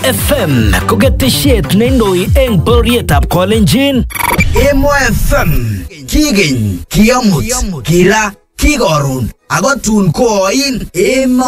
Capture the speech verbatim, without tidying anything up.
F M ko ketesiet neindoi eng bororietab Kolenjin. Emo F M kigeny, kiamut, kira, kikorun, ako tun koin Emo